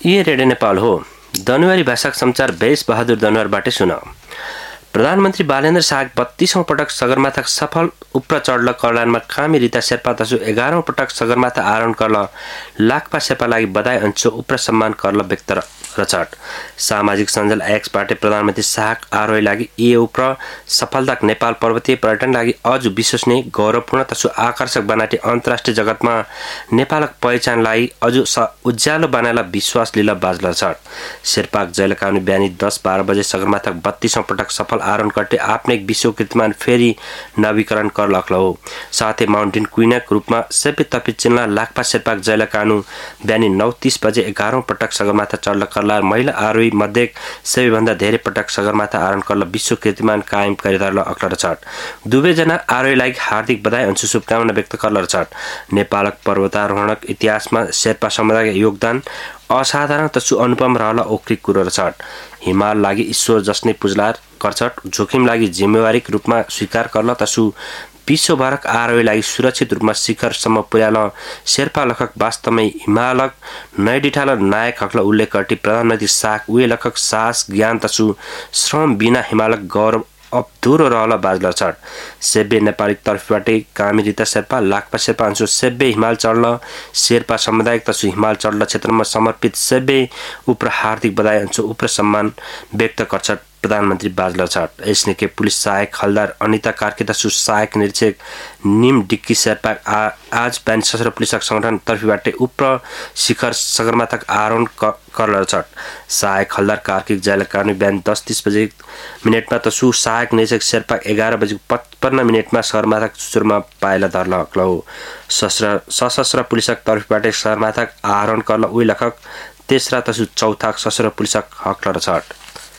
ये रेडियो नेपाल हो। दनुवारी भाषाक समाचार भेष बहादुर दनुवारबाटै सुन। प्रधानमन्त्री बालेन्द्र शाह 32औं पटक सगरमाथा सफल उप्र चढ्ल कल्याणमा कामी रीता शेर्पा तसु 11औं पटक सगरमाथा आरोहण करल लाखपा शेर्पा लागि बधाई अंचो उप्र सम्मान करल व्यक्त रचट। सामाजिक सञ्जाल एक्सबाट प्रधानमन्त्री शाह आरोही लागि ए उप्र सफलता नेपाल पर्वतीय पर्यटन लागि अझ विश्वसनीय गौरवपूर्ण तसु आकर्षक बनाटे अन्तर्राष्ट्रिय जगतमा नेपालक पहिचानलाई अझ उज्यालो बनाएला विश्वास लिला बाजल छ। शेर्पाक जैलकाउनी बिहानी 10-12 बजे सगरमाथा 32औं पटक सफल आरोहण करते आफ्नै विश्व कीर्तिमान फेरि नवीकरण कर लख्ल हो। साथै माउन्टेन क्वीनक रूपमा सबै तपी चिन्ला लाखपा शेर्पाक जैलकाउनु बिहानी 9:30 बजे 11औं पटक सगरमाथा चढ्ल करला महिला आरोही मध्ये सबैभन्दा धेरै पटक सगरमाथा आरोहण करल विश्व कीर्तिमान कायम गरिरहल अक्लर छट। दुवैजना आरोहीलाई हार्दिक बधाई अनि शुभकामना व्यक्त करल छट। नेपालक पर्वतारोहणक इतिहासमा शेर्पा समुदायको योगदान असाधारण तसु अनुपम रहल ओक्रिक कुरो छट। हिमाल लागि ईश्वर जसने पुजलार करछट, जोखिम लागि जिम्मेवारीक रूपमा स्वीकार करल तसु विश्वभरक आरोही लागि सुरक्षित रूपमा शिखरसम्म पुर्याल शेर्पा लखक वास्तवमै हिमालक नैडिठाल नायक हकल उल्लेख गर्दै प्रधानमन्त्री शाह उहे लखक साहस ज्ञान तसु श्रम बिना हिमालक गौरव अधुरो रहल बाजल छट। सेब्बे नेपाली तर्फबाटै कामी रीता शेर्पा लाखपा शेर्पा अंशु सेब्बे हिमाल चढ्ल शेर्पा समुदायिक तसु हिमाल चढ्ल क्षेत्रमा समर्पित सेब्बे उप्र हार्दिक बधाई अंशु उप्र सम्मान व्यक्त गर्छ प्रधानमन्त्री बाजल छट। एसनेके पुलिस सहायक हलदार अनिता कार्की तसु सहायक निरीक्षक निम डिक्की शेर्पा आज बिहान सशस्त्र पुलिसक संगठन तर्फबाटै उप्र शिखर सगरमाथाक आरोहण करल छट। सहायक हलदार कार्की जैलकाउनी बिहान 10:30 बजे मिनेटमा तसु सहायक निरीक्षक शेर्पा 11:55 मिनेटमा सगरमाथाक चुचुरमा पाइला धर्ल हक्ल हो। सशस्त्र पुलिसक तर्फबाटै सगरमाथाक आरोहण करल उही लखक तेस्रा तसु चौथा सशस्त्र पुलिसक हक्ल छट।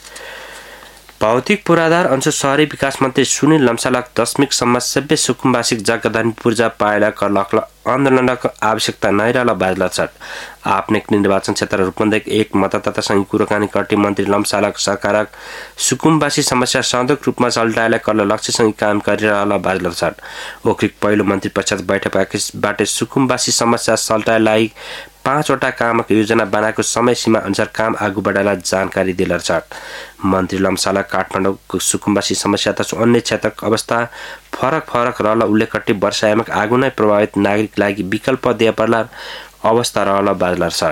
भौतिक पूर्वाधार अंश शहरी विकास मन्त्री सुनिल लम्सालक दशमिक सम्म सबै सुकुम्बासिक जग्गादान पूर्जा पाएला कर लक्ल आन्दोलनक आवश्यकता नै रहल बाजल छट। आफ्नै निर्वाचन क्षेत्र रूपन्देक एक मतदातासँग कुराकानी गर्दै मन्त्री लम्सालक सरकारक सुकुम्बासी समस्या सन्दक रूपमा सल्टाएला कर लक्ष्यसँग काम गरिरहल बाजल छट। ओक्रिक पहिलो मन्त्री परिषद बैठकबाट सुकुम्बासी समस्या सल्टाएलाई 5वटा कामक योजना बनाएको समय सीमा अनुसार काम आगू बढाएला जानकारी दिल छट। मन्त्री लम्साला काठमाडौँको सुकुम्बासी समस्या तसु अन्य क्षेत्रको अवस्था फरक रहल उल्लेख गर्दै वर्षायामक आगू नै प्रभावित नागरिक लागि विकल्प दिए पर्ला अवस्था रहल बाजल छट।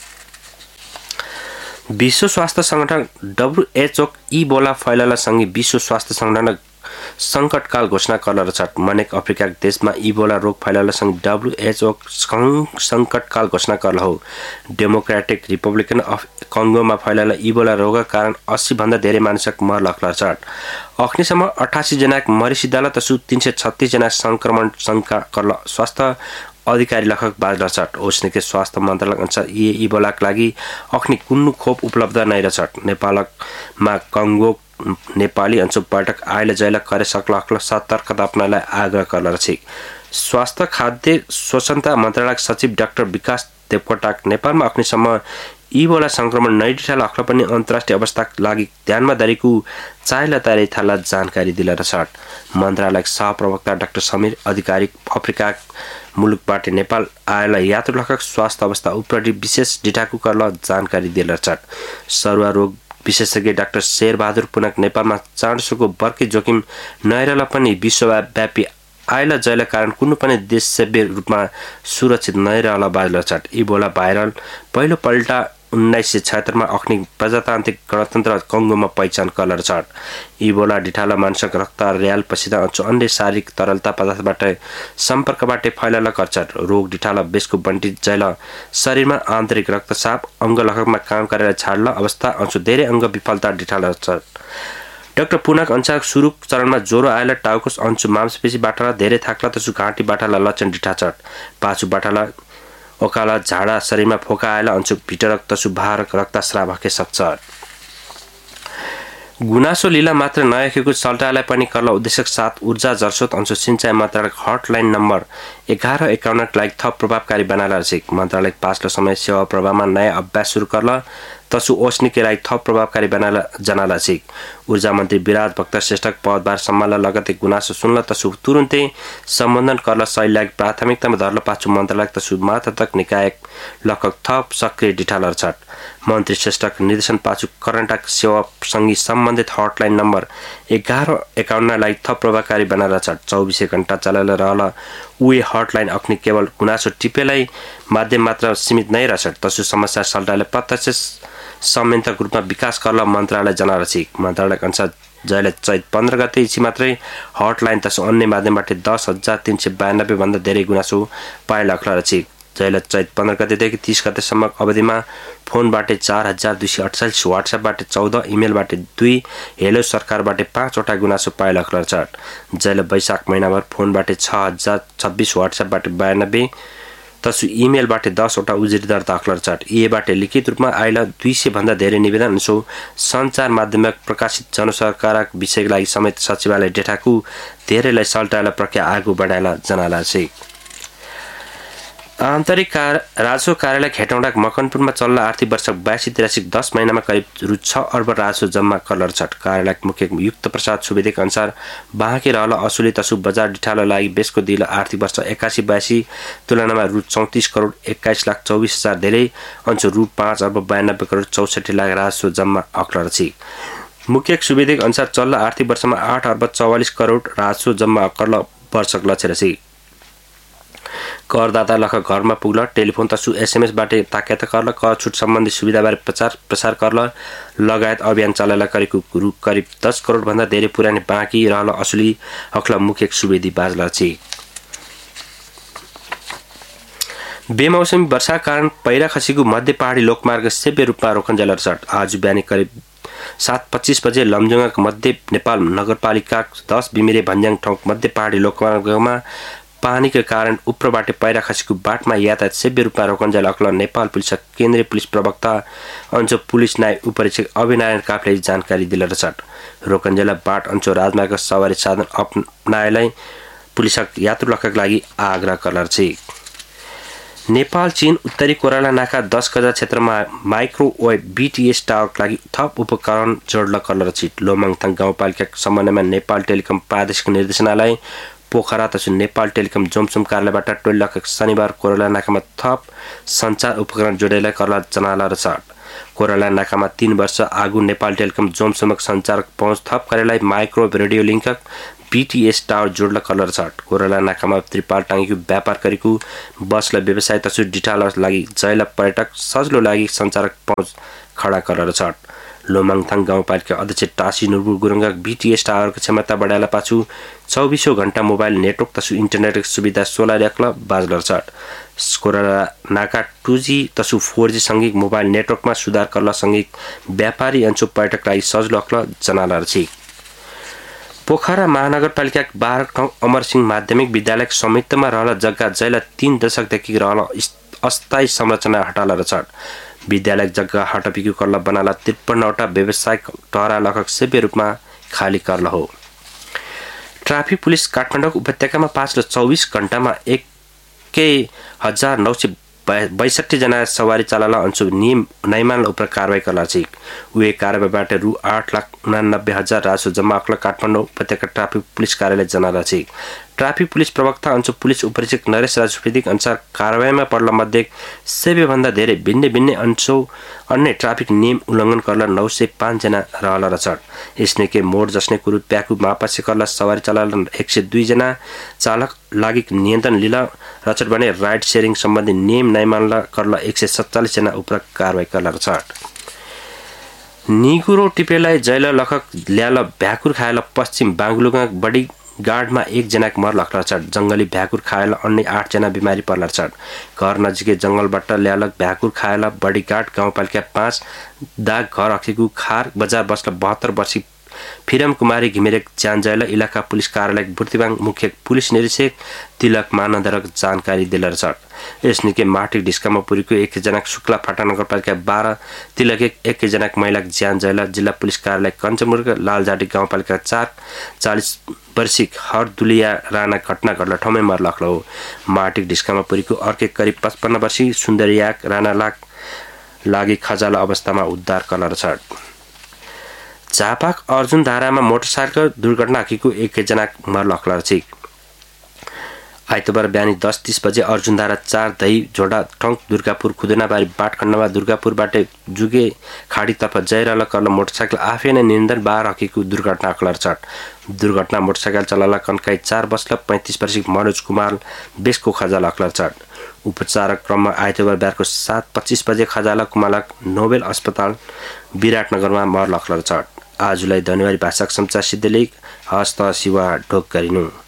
विश्व स्वास्थ्य संगठन WHO इबोला फैललासँगै विश्व स्वास्थ्य संगठन संकटकाल घोषणा करल छट। मनेक अफ्रिका देशमा इबोला रोग फैललासँगै WHO संकटकाल घोषणा करल हो। डेमोक्रेटिक रिपब्लिकन अफ कङ्गोमा फैलला इबोला रोगका कारण 80 भन्दा धेरै मानिसक मर लक्ल छट। अखिसम्म 88 जना मरिसिदाला तसु 336 जना संक्रमण शंका करल स्वास्थ्य अधिकारी लखक बाजल छट। ओस्नेके स्वास्थ्य मन्त्रालय अनुसार इबोलाका लागि अखनि कुन्नु खोप उपलब्ध नै छट। नेपालमा कङ्गो नेपाली अंश पर्यटक आयल जैल करे सक्ल सतर्कता अपनालाई आग्रह करल छ। स्वास्थ्य खाद्य स्वच्छता मन्त्रालयका सचिव डाक्टर विकास देवकोटाक नेपालमा अखनिसम्म इबोला संक्रमण नैडिठाल अख्ल पनि अन्तर्राष्ट्रिय अवस्थाका लागि ध्यानमा धरेको चाइला तारै थाला जानकारी दिल छट। मन्त्रालयका सहप्रवक्ता डाक्टर समीर अधिकारी अफ्रिका मुलुकबाट नेपाल आएला यात्रु लखक स्वास्थ्य अवस्था उप्रति विशेष डिटाकु करल जानकारी दिल छट। सरुवा रोग विशेषज्ञ डाक्टर शेरबहादुर पुनक नेपालमा चाँडसोको बर्कै जोखिम नहेरल पनि विश्वव्यापी आइला जैला कारण कुनै पनि देश सभ्य रूपमा सुरक्षित नहेरल बाजल छट। इबोला भाइरल पहिलो पल्ट 1976 मा अखनि प्रजातान्त्रिक गणतन्त्र कङ्गोमा पहिचान करल छट। इबोला डिठाला मानसक रक्त र्याल पसिना अथवा अन्य शारीरिक तरलता पदार्थबाट सम्पर्कबाट फैलल गर्छ। रोग डिठाला बेसको बन्टी जैल शरीरमा आन्तरिक रक्तचाप अङ्ग लखकमा काम गरेर छाड्ल अवस्था अंश धेरै अङ्ग विफलता डिठाला छ। डाक्टर पुनक अनुसार सुरु चरणमा ज्वरो आएला टाउको अंश मांसपेशी बाटाला धेरै थाक्ला तसु घाँटी बाटाला लक्षण डिठा छट। पाछू बाटाला ओकाला झाडा शरीरमा फोका आएला अंश भिटर तसु बाहर रक्तस्राव हके सक्छ। गुनासो लीला मात्र नआखेको सल्टालाई पनि करल उद्देश्यक साथ ऊर्जा जलस्रोत अंश सिंचाई मन्त्रालयको हटलाइन नम्बर 1151 लागि थप प्रभावकारी बनाएर छ। मन्त्रालयको पाछलो समय सेवा प्रवाहमा नयाँ अभ्यास सुरु करल तसु ओस्निकेलाई थप प्रभावकारी बनाला जनाला छिक ऊर्जा मन्त्री विराज भक्त श्रेष्ठक पदभार सम्हाल्न लगतै गुनासो सुनल तसु तुरुन्तै सम्बन्धन गर्न शैलीलाई प्राथमिकतामा धर्न पाछु मन्त्रालय तसु मातहतक निकाय लकक थप सक्रिय डिठालर छट मन्त्री श्रेष्ठक निर्देशन पाछु करेन्टक सेवासँगै सम्बन्धित हटलाइन नम्बर 1151 लाई थप प्रभावकारी बनाएर छट 24 घण्टा चलाएर रहल उही हटलाइन अग्नि केवल गुनासो टिपेलाई माध्यम मात्र सीमित नै रहछ तसु समस्या सल्टाले प्रत्यक्ष संयन्त्रक रूपमा विकास गर्न मन्त्रालय जनाएर छ मन्त्रालयका अनुसार जहिले चैत 15 गते इछि मात्रै हटलाइन तसु अन्य माध्यमबाट 10,392 भन्दा धेरै गुनासो पाए लक्ष्य छ जहिले चैत 15 गतेदेखि 30 गतेसम्म अवधिमा फोनबाट 4,248 व्हाट्सएपबाट 14 इमेलबाट 2 हेलो सरकारबाट 5 वटा गुनासो पाए लक्ष्य छ जहिले वैशाख महिनाभर फोनबाट 6,026 व्हाट्सएपबाट 92 तसु इमेलबाट 10 वटा उजुरी दर्ता अखलर छट एबाट लिखित रूपमा आइला 200 भन्दा धेरै निवेदन सो सञ्चार माध्यममा प्रकाशित जनसरकारक विषयका लागि समेत सचिवालय डेटाको धेरैलाई सल्टाएर प्रक्रिया आगू बढाएला जनाला छ आन्तरिक राजस्व कार्यालय खेटौँडाक मकनपुरमा चल्ला आर्थिक वर्ष 82-83 10 महिनामा करिब रु 6 अर्ब राजस्व जम्मा कलर छट कार्यालय मुख्य युक्त प्रसाद सुवेदीका अनुसार बाँकी रहल असुली तसु बजार डिठालो लागि बेसको दिल आर्थिक वर्ष 81-82 तुलनामा रु 34 करोड 21,24,000 धेरै अंश रु 5 अर्ब 92 करोड 64 लाख राजस्व जम्मा अक्लर छ मुख्य सुवेदीका अनुसार चल्ला आर्थिक वर्षमा 8 अर्ब 44 करोड राजस्व जम्मा अक्लर वर्षक लक्ष्य छ करदाता लख घरमा पुग्ल टेलिफोन तसु एसएमएस बाटे ताकेत करल कर छुट सम्बन्धी सुविधाबारे प्रचार करल लगायत अभियान चलाएला करेको करिब 10 करोड भन्दा धेरै पुरानो बाँकी रहल असुली हकला मुख्य सुवेदी बाजला छ बेमौसमी वर्षा कारण पहिरा खसीको मध्य पहाडी लोकमार्ग सेव्य रूपमा रोकन्जेल छ आज बिहान करिब 7:25 बजे लमजुङक मध्य नेपाल नगरपालिका 10 बिमिरे भन्ज्याङ ठाउँ मध्य पहाडी लोकमार्गमा पानी के कारण उप्रबाट पैरा खसेको बाटमा यातायात सेव्य रूपमा रोकन्जेल अक्ल नेपाल पुलिस केन्द्रीय पुलिस प्रवक्ता अंश पुलिस नायक उपरीक्षक अभिनारायण काफले जानकारी दिलेर छ रोकन्जेल बाट अंश राजमार्ग सवारी साधन अपनाएलाई पुलिस यात्रुलकका लागि आग्रह कलर छ नेपाल चीन उत्तरी कोराला नाका 10 गजा क्षेत्रमा माइक्रोवेभ बीटीएस टावरका लागि थप उपकरण जोड्न कलर छ लोमङथाङ गाउँपालिका समन्वयमा नेपाल टेलिकम प्रादेशिक निर्देशनालय पोखरा तसु नेपाल टेलिकम जोमसुम कार्यालयबाट टोलक शनिबार कोराला नाकामा थप सञ्चार उपकरण जोडेला करला जनाला छ कोराला नाकामा 3 वर्ष आगु नेपाल टेलिकम जोमसुमक सञ्चारक पहुँच थप गरेलाई माइक्रोवेभ रेडियो लिङ्कक बीटीएस टावर जोड्न कलर छ कोराला नाकामा त्रिपाल टाङ्गीको व्यापार गरेको बसलाई व्यवसाय तसु डिटालस लागि जयला पर्यटक सजिलो लागि सञ्चारक पहुँच खडा कलर छ लोमङथाङ गाउँपालिका अध्यक्ष टासी नुरबु गुरुङका बीटीएस टावरको क्षमता बढाएला पाछु 24 घण्टा मोबाइल नेटवर्क तसु इन्टरनेटको सुविधा 16 लाख बाजलर छ कोराला नाका 2G तसु 4G सँगै मोबाइल नेटवर्कमा सुधार गर्न सँगै व्यापारी अंशु पर्यटक लागि सजिलो अक्ल जनालार छ पोखरा महानगरपालिका 12 ठाउँ अमरसिंह माध्यमिक विद्यालय संयुक्तमा रहल जग्गा जैला 3 दशकदेखि रहल अस्थायी संरचना हटालेर छ विद्यालय जग्गा हटपिको कल्ला बनाला 53 वटा व्यवसायिक टहरा लखक सेव्य रूपमा खाली करल हो ट्राफिक पुलिस काठमाडौँ उपत्यकामा 524 घण्टामा 1962 जना सवारी चालकलाई अंशु नियम नैमान उपर कारबाही करला छ उहे कारबाहीबाट रु 8,89,000 राजस्व जम्मा अक्ल काठमाडौँ उपत्यका ट्राफिक पुलिस कार्यालय जनाला छ ट्राफिक पुलिस प्रवक्ता अंशु पुलिस उपरीक्षक नरेश राजस्वदिक अनुसार कारबाहीमा पर्ला मध्ये सेवे भन्दा धेरै भिन्न अंशो अन्य ट्राफिक नियम उल्लङ्घन करला 905 जना रहल छ यसने के मोड जसने कुरु प्याकु मापासे करला सवारी चालक 102 जना चालक लागि नियन्त्रण लिला रचट बने राइड शेयरिङ सम्बन्धी नियम नैमानला करला 147 जना उपर कारबाही करला छ निगुरो टिपेलाई जैल लखक ल्याल भ्याकुर खायल पश्चिम बांगलुगा बडी गार्डमा 1 जनाको मर लक्ष्य छ जंगली भ्याकुर खायल अन्य 8 जना बिमारी पर्ला छ घर नजिकै जंगलबाट ल्यालक भ्याकुर खायल बडी गार्ड गाउँपालिका 5 दाग घर अखेको खार बजार बस्न 72 वर्षीय फिरम कुमारी घिमिरेक ज्यानजयला इलाका पुलिस कार्यालय बुर्तिबाङ मुख्य पुलिस निरीक्षक तिलक मानन्दरक जानकारी दिलेर छ यसनिके माटी ढिस्कामा पुरीको 1 जना शुक्ला फाटा नगरपालिका 12 तिलक 1 जना महिला ज्यानजयला जिल्ला पुलिस कार्यालय कञ्चमुर्ग लालजाटी गाउँपालिका 4 40 वर्षीय हरदुलिया राणा घटना घट्ला ठमै मर लख्लो माटी ढिस्कामा पुरीको अर्के करिब 55 वर्षीय सुन्दरियाक राणा लाख लागि खजाला अवस्थामा उद्धार कलर छ। झापाक अर्जुन धारामा मोटरसाइकल दुर्घटना हकीको एकजना मरलखलर छ। आइतबार बिहानी 10:30 बजे अर्जुन धारा 4 दही झोडा टंक दुर्गापुर खुदेनाबारी बाटखण्डमा दुर्गापुरबाट जुगे खाडीतर्फ जयरल कर्ल मोटरसाइकल आफै नै नियन्त्रण बाहर हकीको दुर्घटना अक्लर छ। दुर्घटना मोटरसाइकल चलाला कन्काई 4 वर्ष 35 वर्षीय मनोज कुमार बेसको खजाला अक्लर छ। उपचार क्रममा आइतबार बिहानको 7:25 बजे खजाला कुमाला नोबेल अस्पताल विराटनगरमा मरलखलर छ। आजलाई धन्यवाद भाषाक समाचार सिद्धलेख हस्त शिवा ढोक गरिनु।